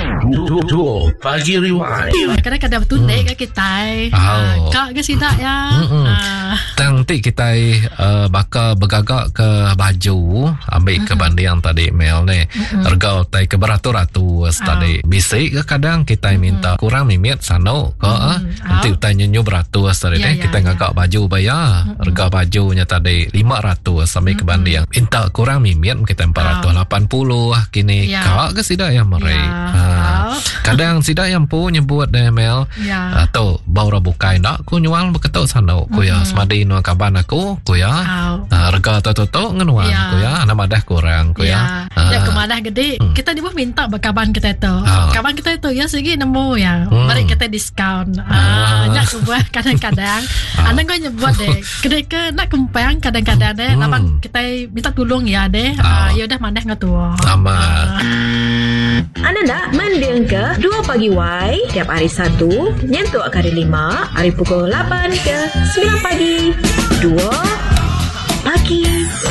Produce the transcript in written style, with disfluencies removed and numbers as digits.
Dua Pagi Rewind. Kadang-kadang tunai ke kita. Kak ke sidak ya. Nanti kita bakal bergagak ke baju, ambil ke banding tadi Mel ni. Harga tai ke beratus-ratus tadi. Bisik ke kadang kita minta kurang mimit sana ke nanti tanya nyu beratus tadi deh. Kita ngagak baju bayar. Harga bajunya tadi 500 sampai ke banding. Minta kurang mimit kita 480 kini. Kak ke sidak yang mereka. Kadang sidak yang pu nyebut deh Mel. Atau baru bukai nak ku nyual berketuk sana ku ya semadi nu kaban aku ku ya. Harga tu ngenuan ku ya. Nama dah kurang ku ya. Ya kemana gede. Kita di bawah minta berkaban kita itu. Kaban kita itu ya segi nemu ya. Mari kita diskaun. Nak ubah kadang-kadang. Anak kau nyebut deh. Gede ke nak kempang kadang-kadang deh. Lapan kita minta tolong ya deh. Ya udah maneh ngatua. Sama. Anda nak mendeng ke 2 Pagi Y tiap hari Sabtu nyentuh kali 5 hari pukul 8 ke 9 pagi. 2